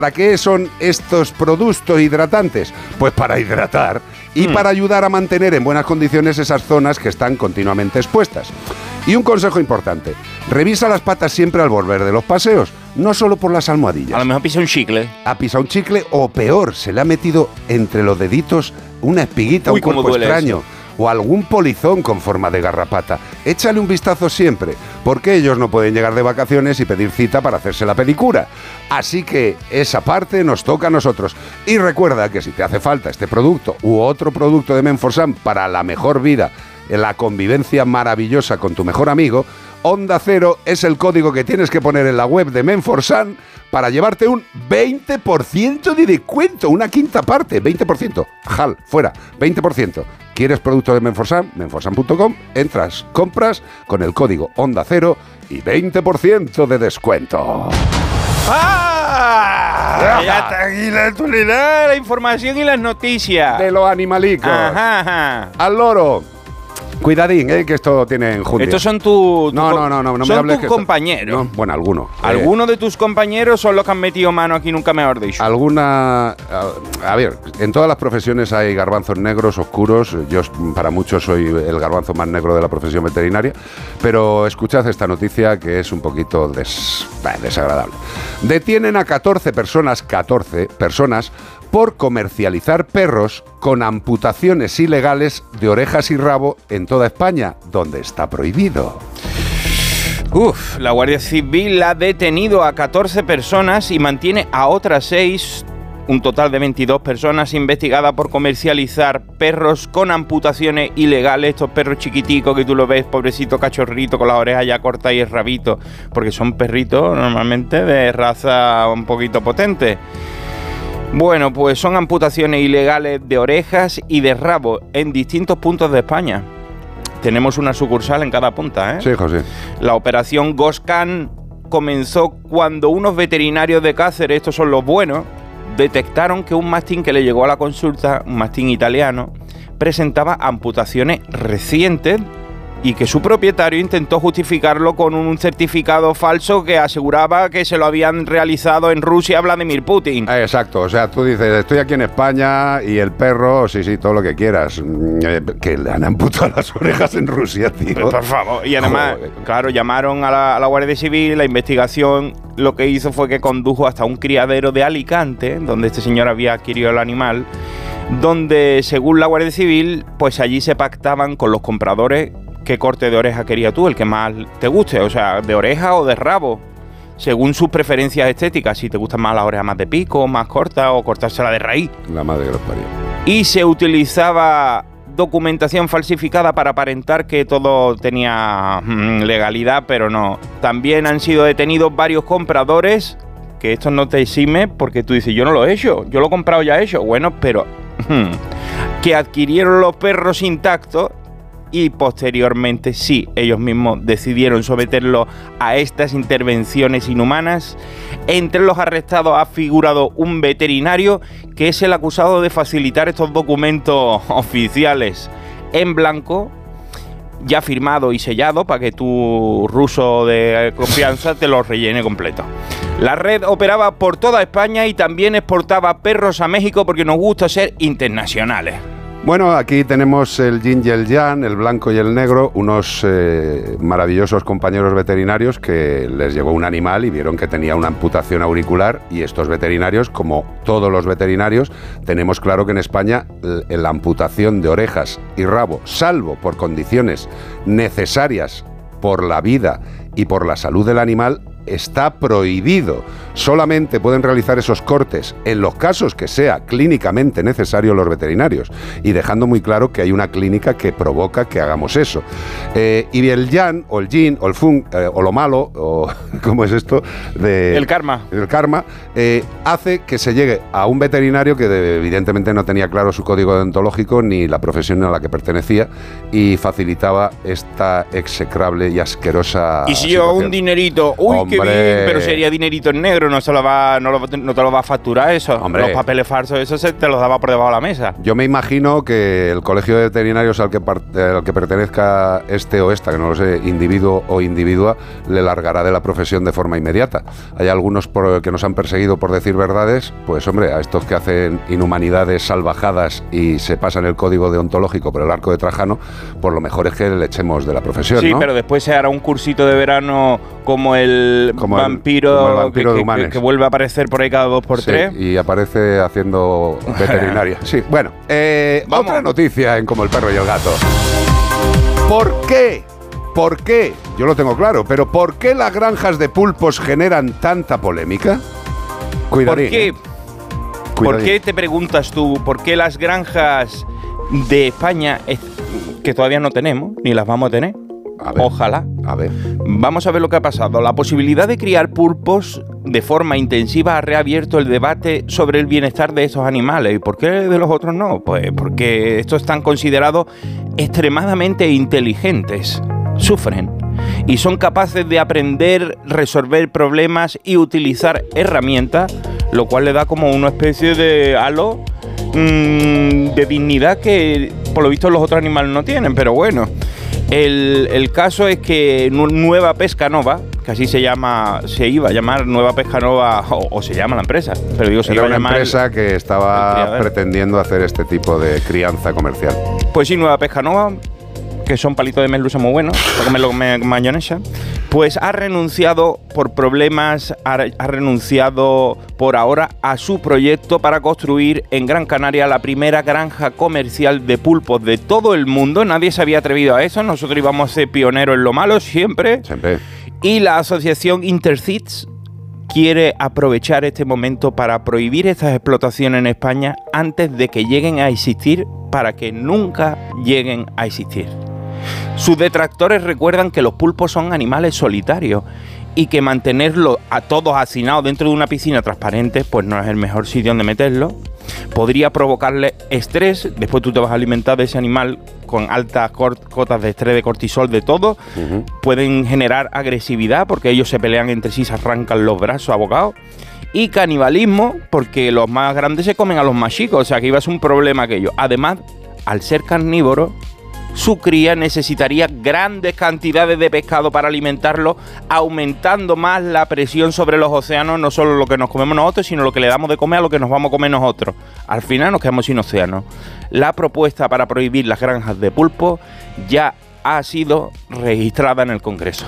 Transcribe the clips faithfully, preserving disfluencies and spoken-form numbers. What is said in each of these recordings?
¿Para qué son estos productos hidratantes? Pues para hidratar y mm. para ayudar a mantener en buenas condiciones esas zonas que están continuamente expuestas. Y un consejo importante, revisa las patas siempre al volver de los paseos, no solo por las almohadillas. A lo mejor pisa un chicle. Ha pisado un chicle o peor, se le ha metido entre los deditos una espiguita, Uy, un cuerpo extraño. Eso. O algún polizón con forma de garrapata. Échale un vistazo siempre, porque ellos no pueden llegar de vacaciones y pedir cita para hacerse la pedicura. Así que esa parte nos toca a nosotros. Y recuerda que si te hace falta este producto u otro producto de Menforsan para la mejor vida, la convivencia maravillosa con tu mejor amigo, Onda Cero es el código que tienes que poner en la web de Menforsan para llevarte un veinte por ciento de descuento, una quinta parte, veinte por ciento. Jal, fuera, veinte por ciento. ¿Quieres producto de Menforsan? Menforsan punto com, entras, compras con el código Onda Cero y veinte por ciento de descuento. ¡Ah! Ya está aquí la actualidad, la información y las noticias. De los animalicos. Ajá, ajá. Al loro. Cuidadín, eh, que esto tiene enjundia. Estos son tus... Tu no, no, no, no, no son me hables tus que compañeros. Esto, no, bueno, algunos. Algunos eh, de tus compañeros son los que han metido mano aquí, nunca mejor dicho. Alguna... A, a ver, en todas las profesiones hay garbanzos negros, oscuros. Yo, para muchos, soy el garbanzo más negro de la profesión veterinaria. Pero escuchad esta noticia que es un poquito des, bah, desagradable. Detienen a catorce personas, catorce personas, por comercializar perros con amputaciones ilegales de orejas y rabo en toda España, donde está prohibido. Uf, la Guardia Civil ha detenido a catorce personas y mantiene a otras seis, un total de veintidós personas investigadas por comercializar perros con amputaciones ilegales. Estos perros chiquiticos que tú lo ves, pobrecito cachorrito con las orejas ya cortas y el rabito, porque son perritos normalmente de raza un poquito potente. Bueno, pues son amputaciones ilegales de orejas y de rabo en distintos puntos de España. Tenemos una sucursal en cada punta, ¿eh? Sí, José. La operación Goscan comenzó cuando unos veterinarios de Cáceres, estos son los buenos, detectaron que un mastín que le llegó a la consulta, un mastín italiano, presentaba amputaciones recientes y que su propietario intentó justificarlo con un certificado falso que aseguraba que se lo habían realizado en Rusia a Vladimir Putin. Exacto, o sea, tú dices, estoy aquí en España y el perro, sí, sí, todo lo que quieras, eh, que le han amputado las orejas en Rusia, tío. Pero por favor, y además, Joder. claro, llamaron a la, a la Guardia Civil, la investigación lo que hizo fue que condujo hasta un criadero de Alicante, donde este señor había adquirido el animal, donde, según la Guardia Civil, pues allí se pactaban con los compradores qué corte de oreja querías tú, el que más te guste, o sea, de oreja o de rabo, según sus preferencias estéticas, si te gustan más las orejas más de pico, más cortas o cortársela de raíz. La madre que los parió. Y se utilizaba documentación falsificada para aparentar que todo tenía mm, legalidad, pero no. También han sido detenidos varios compradores, que esto no te exime porque tú dices, yo no lo he hecho, yo lo he comprado ya hecho. Bueno, pero mm, que adquirieron los perros intactos y posteriormente sí, ellos mismos decidieron someterlo a estas intervenciones inhumanas. Entre los arrestados ha figurado un veterinario que es el acusado de facilitar estos documentos oficiales en blanco, ya firmado y sellado para que tu ruso de confianza te lo rellene completo. La red operaba por toda España y también exportaba perros a México porque nos gusta ser internacionales. Bueno, aquí tenemos el yin y el yang, el blanco y el negro, unos eh, maravillosos compañeros veterinarios que les llegó un animal y vieron que tenía una amputación auricular, y estos veterinarios, como todos los veterinarios, tenemos claro que en España la amputación de orejas y rabo, salvo por condiciones necesarias por la vida y por la salud del animal, está prohibido. Solamente pueden realizar esos cortes en los casos que sea clínicamente necesario los veterinarios, y dejando muy claro que hay una clínica que provoca que hagamos eso. Eh, y el yang, o el yin, o el feng, eh, o lo malo, o ¿cómo es esto? De, el karma. El karma eh, hace que se llegue a un veterinario que de, evidentemente no tenía claro su código deontológico ni la profesión a la que pertenecía, y facilitaba esta execrable y asquerosa Y si yo un dinerito, uy, Hombre, Hombre. Pero sería dinerito en negro, no se lo va, no, lo, no te lo va a facturar eso. Hombre. Los papeles falsos, eso se te los daba por debajo de la mesa. Yo me imagino que el colegio de veterinarios al que, al que pertenezca este o esta, que no lo sé, individuo o individua, le largará de la profesión de forma inmediata. Hay algunos por, que nos han perseguido por decir verdades, pues hombre, a estos que hacen inhumanidades salvajadas y se pasan el código deontológico por el arco de Trajano, pues lo mejor es que le echemos de la profesión, sí, ¿no? Pero después se hará un cursito de verano como el como vampiro, el, como el vampiro que, de Humanes. Que, que vuelve a aparecer por ahí cada dos por sí, tres. Y aparece haciendo veterinaria. Sí, bueno, eh, otra noticia en Como el perro y el gato. ¿Por qué? ¿Por qué? Yo lo tengo claro, pero ¿por qué las granjas de pulpos generan tanta polémica? Cuidadín. ¿Por qué? ¿eh? ¿Por qué te preguntas tú? ¿Por qué las granjas de España, que todavía no tenemos, ni las vamos a tener? A ver, ojalá. A ver. Vamos a ver lo que ha pasado. La posibilidad de criar pulpos de forma intensiva ha reabierto el debate sobre el bienestar de esos animales. ¿Y por qué de los otros no? Pues porque estos están considerados extremadamente inteligentes. Sufren y son capaces de aprender, resolver problemas y utilizar herramientas, lo cual le da como una especie de halo mmm, de dignidad que por lo visto los otros animales no tienen, pero bueno. El, el caso es que Nueva Pescanova, que así se llama, se iba a llamar Nueva Pescanova, o, o se llama la empresa, pero digo, se Era iba una a llamar empresa que estaba pretendiendo hacer este tipo de crianza comercial. Pues sí, Nueva Pescanova, que son palitos de merluza muy buenos, para comerlo con mayonesa, pues ha renunciado por problemas, ha, ha renunciado por ahora a su proyecto para construir en Gran Canaria la primera granja comercial de pulpos de todo el mundo. Nadie se había atrevido a eso, nosotros íbamos a ser pioneros en lo malo siempre. Siempre. Y la asociación Interseeds quiere aprovechar este momento para prohibir estas explotaciones en España antes de que lleguen a existir, para que nunca lleguen a existir. Sus detractores recuerdan que los pulpos son animales solitarios y que mantenerlos a todos hacinados dentro de una piscina transparente pues no es el mejor sitio donde meterlos. Podría provocarle estrés, después tú te vas a alimentar de ese animal con altas cotas de estrés, de cortisol, de todo. Uh-huh. Pueden generar agresividad porque ellos se pelean entre sí, se arrancan los brazos abocados. Y canibalismo porque los más grandes se comen a los más chicos, o sea que iba a ser un problema aquello. Además, al ser carnívoro, su cría necesitaría grandes cantidades de pescado para alimentarlo, aumentando más la presión sobre los océanos, no solo lo que nos comemos nosotros, sino lo que le damos de comer a lo que nos vamos a comer nosotros. Al final nos quedamos sin océano. La propuesta para prohibir las granjas de pulpo ya ha sido registrada en el Congreso.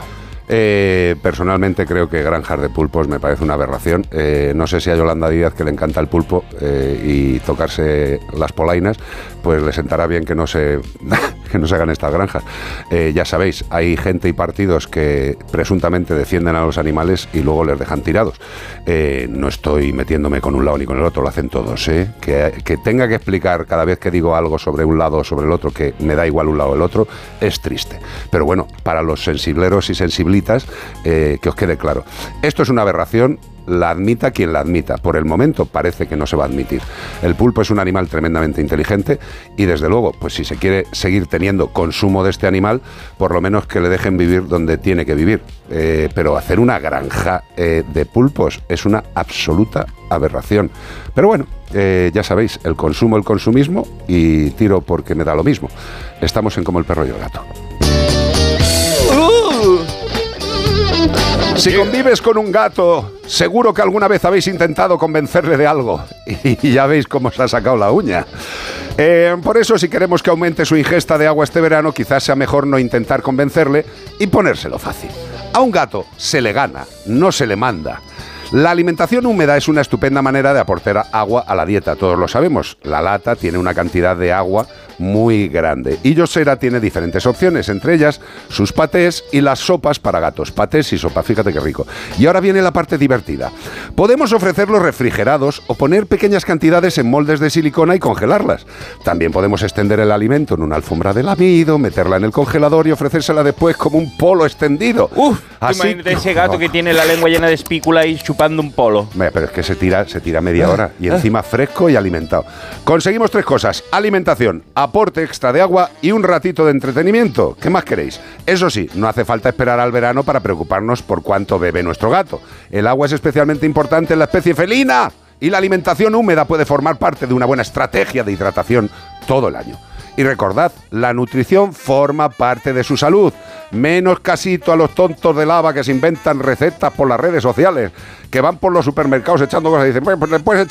Eh, personalmente creo que granjas de pulpos me parece una aberración. Eh, no sé si a Yolanda Díaz, que le encanta el pulpo eh, y tocarse las polainas, pues le sentará bien que no se, que no se hagan estas granjas. Eh, ya sabéis, hay gente y partidos que presuntamente defienden a los animales y luego les dejan tirados. Eh, no estoy metiéndome con un lado ni con el otro, lo hacen todos. ¿eh? Que, que tenga que explicar cada vez que digo algo sobre un lado o sobre el otro, que me da igual un lado o el otro, es triste. Pero bueno, para los sensibleros y sensibles, Eh, que os quede claro. Esto es una aberración, la admita quien la admita. Por el momento parece que no se va a admitir. El pulpo es un animal tremendamente inteligente y desde luego, pues si se quiere seguir teniendo consumo de este animal, por lo menos que le dejen vivir donde tiene que vivir. Eh, pero hacer una granja eh, de pulpos es una absoluta aberración. Pero bueno, eh, ya sabéis, el consumo, el consumismo, y tiro porque me da lo mismo. Estamos en Como el perro y el gato. Si convives con un gato, seguro que alguna vez habéis intentado convencerle de algo y ya veis cómo se ha sacado la uña. Eh, por eso, si queremos que aumente su ingesta de agua este verano, quizás sea mejor no intentar convencerle y ponérselo fácil. A un gato se le gana, no se le manda. La alimentación húmeda es una estupenda manera de aportar agua a la dieta, todos lo sabemos. La lata tiene una cantidad de agua muy grande y Yosera tiene diferentes opciones, entre ellas sus patés y las sopas para gatos. Patés y sopa, fíjate qué rico. Y ahora viene la parte divertida. Podemos ofrecerlos refrigerados o poner pequeñas cantidades en moldes de silicona y congelarlas. También podemos extender el alimento en una alfombra de lamido, meterla en el congelador y ofrecérsela después como un polo extendido. Uf, así imagínate ese gato no. que tiene la lengua llena de espícula y chupa chupando un polo. Pero es que se tira, se tira media hora y encima fresco y alimentado. Conseguimos tres cosas: alimentación, aporte extra de agua y un ratito de entretenimiento. ¿Qué más queréis? Eso sí, no hace falta esperar al verano para preocuparnos por cuánto bebe nuestro gato. El agua es especialmente importante en la especie felina y la alimentación húmeda puede formar parte de una buena estrategia de hidratación todo el año. Y recordad, la nutrición forma parte de su salud. Menos casito a los tontos de lava que se inventan recetas por las redes sociales, que van por los supermercados echando cosas y dicen, pues le puedes echar